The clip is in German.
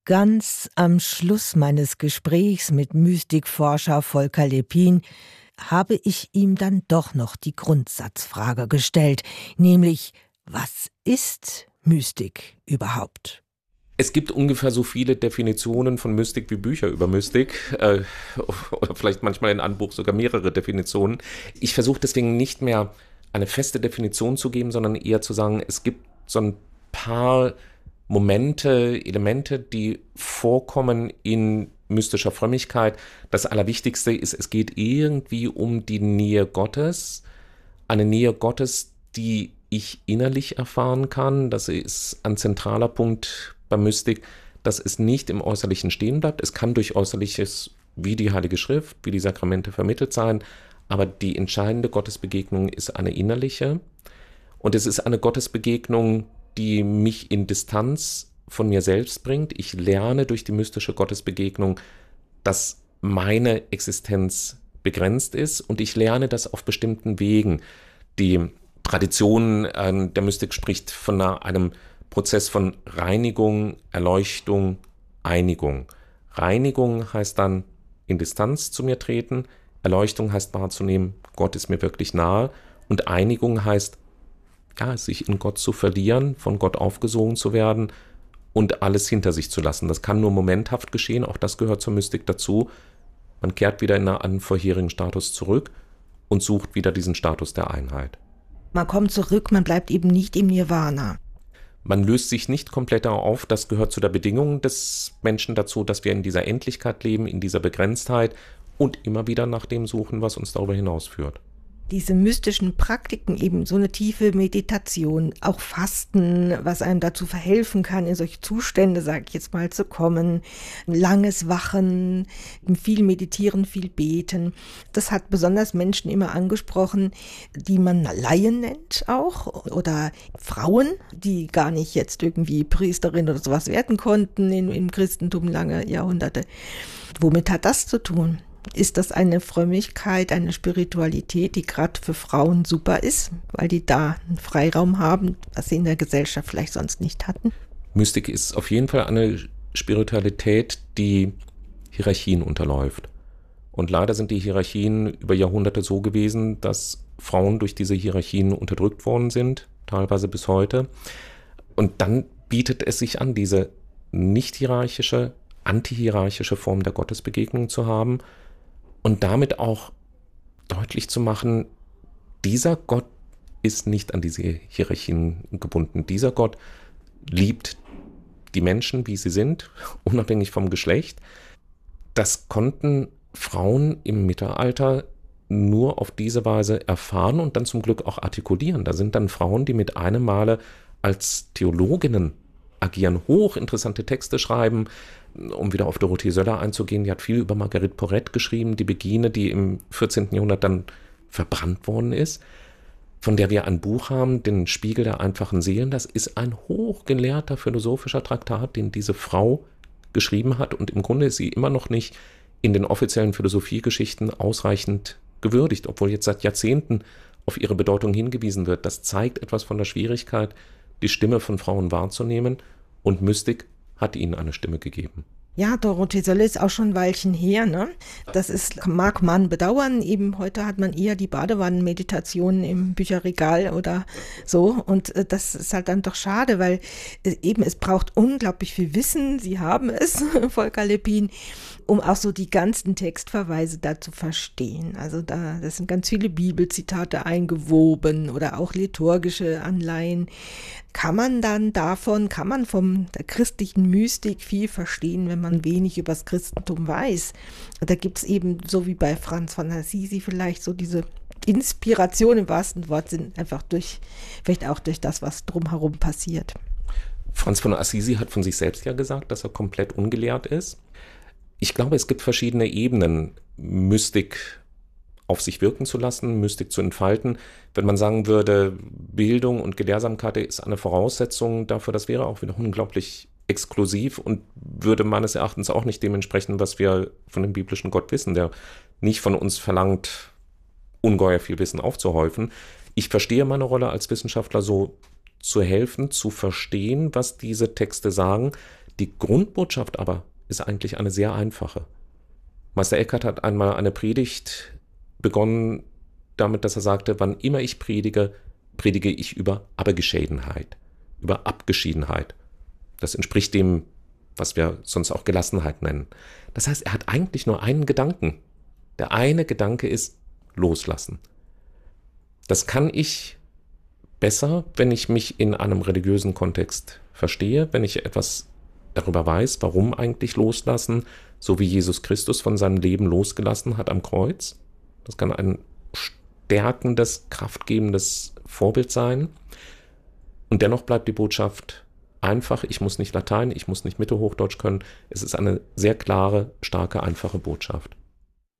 Ganz am Schluss meines Gesprächs mit Mystikforscher Volker Lepin habe ich ihm dann doch noch die Grundsatzfrage gestellt, nämlich: Was ist Mystik überhaupt? Es gibt ungefähr so viele Definitionen von Mystik wie Bücher über Mystik, oder vielleicht manchmal in einem Buch sogar mehrere Definitionen. Ich versuche deswegen nicht mehr eine feste Definition zu geben, sondern eher zu sagen, es gibt so ein paar Momente, Elemente, die vorkommen in mystischer Frömmigkeit. Das Allerwichtigste ist, es geht irgendwie um die Nähe Gottes, eine Nähe Gottes, die ich innerlich erfahren kann. Das ist ein zentraler Punkt bei Mystik, dass es nicht im Äußerlichen stehen bleibt. Es kann durch Äußerliches wie die Heilige Schrift, wie die Sakramente vermittelt sein, aber die entscheidende Gottesbegegnung ist eine innerliche. Und es ist eine Gottesbegegnung, die mich in Distanz von mir selbst bringt. Ich lerne durch die mystische Gottesbegegnung, dass meine Existenz begrenzt ist, und ich lerne das auf bestimmten Wegen. Die Tradition der Mystik spricht von einem Prozess von Reinigung, Erleuchtung, Einigung. Reinigung heißt dann in Distanz zu mir treten, Erleuchtung heißt wahrzunehmen, Gott ist mir wirklich nahe, und Einigung heißt, ja, sich in Gott zu verlieren, von Gott aufgesogen zu werden und alles hinter sich zu lassen. Das kann nur momenthaft geschehen, auch das gehört zur Mystik dazu. Man kehrt wieder in einen vorherigen Status zurück und sucht wieder diesen Status der Einheit. Man kommt zurück, man bleibt eben nicht im Nirvana. Man löst sich nicht komplett auf, das gehört zu der Bedingung des Menschen dazu, dass wir in dieser Endlichkeit leben, in dieser Begrenztheit und immer wieder nach dem suchen, was uns darüber hinausführt. Diese mystischen Praktiken, eben so eine tiefe Meditation, auch Fasten, was einem dazu verhelfen kann, in solche Zustände, sage ich jetzt mal, zu kommen, langes Wachen, viel meditieren, viel beten. Das hat besonders Menschen immer angesprochen, die man Laien nennt auch, oder Frauen, die gar nicht jetzt irgendwie Priesterin oder sowas werden konnten im Christentum lange Jahrhunderte. Womit hat das zu tun? Ist das eine Frömmigkeit, eine Spiritualität, die gerade für Frauen super ist, weil die da einen Freiraum haben, was sie in der Gesellschaft vielleicht sonst nicht hatten? Mystik ist auf jeden Fall eine Spiritualität, die Hierarchien unterläuft. Und leider sind die Hierarchien über Jahrhunderte so gewesen, dass Frauen durch diese Hierarchien unterdrückt worden sind, teilweise bis heute. Und dann bietet es sich an, diese nicht-hierarchische, antihierarchische Form der Gottesbegegnung zu haben, und damit auch deutlich zu machen, dieser Gott ist nicht an diese Hierarchien gebunden. Dieser Gott liebt die Menschen, wie sie sind, unabhängig vom Geschlecht. Das konnten Frauen im Mittelalter nur auf diese Weise erfahren und dann zum Glück auch artikulieren. Da sind dann Frauen, die mit einem Male als Theologinnen agieren, hochinteressante Texte schreiben. Um wieder auf Dorothee Söller einzugehen, die hat viel über Marguerite Porete geschrieben, die Begine, die im 14. Jahrhundert dann verbrannt worden ist, von der wir ein Buch haben, den Spiegel der einfachen Seelen. Das ist ein hochgelehrter philosophischer Traktat, den diese Frau geschrieben hat, und im Grunde ist sie immer noch nicht in den offiziellen Philosophiegeschichten ausreichend gewürdigt, obwohl jetzt seit Jahrzehnten auf ihre Bedeutung hingewiesen wird. Das zeigt etwas von der Schwierigkeit, die Stimme von Frauen wahrzunehmen, und Mystik hat ihnen eine Stimme gegeben. Ja, Dorothee Sölle ist auch schon ein Weilchen her, ne? Mag man bedauern. Eben heute hat man eher die Badewannenmeditationen im Bücherregal oder so. Und das ist halt dann doch schade, weil eben es braucht unglaublich viel Wissen. Sie haben es, Volker Lepin, um auch so die ganzen Textverweise da zu verstehen. Also das sind ganz viele Bibelzitate eingewoben oder auch liturgische Anleihen. Kann man von der christlichen Mystik viel verstehen, wenn man wenig über das Christentum weiß? Da gibt es eben, so wie bei Franz von Assisi vielleicht, so diese Inspiration im wahrsten Wortsinn, einfach vielleicht auch durch das, was drumherum passiert. Franz von Assisi hat von sich selbst ja gesagt, dass er komplett ungelehrt ist. Ich glaube, es gibt verschiedene Ebenen, Mystik auf sich wirken zu lassen, Mystik zu entfalten. Wenn man sagen würde, Bildung und Gelehrsamkeit ist eine Voraussetzung dafür, das wäre auch wieder unglaublich exklusiv und würde meines Erachtens auch nicht dem entsprechen, was wir von dem biblischen Gott wissen, der nicht von uns verlangt, ungeheuer viel Wissen aufzuhäufen. Ich verstehe meine Rolle als Wissenschaftler so, zu helfen, zu verstehen, was diese Texte sagen, Die Grundbotschaft aber ist eigentlich eine sehr einfache. Meister Eckhart hat einmal eine Predigt begonnen damit, dass er sagte, wann immer ich predige, predige ich über Abgeschiedenheit, über Abgeschiedenheit. Das entspricht dem, was wir sonst auch Gelassenheit nennen. Das heißt, er hat eigentlich nur einen Gedanken. Der eine Gedanke ist loslassen. Das kann ich besser, wenn ich mich in einem religiösen Kontext verstehe, wenn ich etwas darüber weiß, warum eigentlich loslassen, so wie Jesus Christus von seinem Leben losgelassen hat am Kreuz. Das kann ein stärkendes, kraftgebendes Vorbild sein. Und dennoch bleibt die Botschaft einfach. Ich muss nicht Latein, ich muss nicht Mittelhochdeutsch können. Es ist eine sehr klare, starke, einfache Botschaft.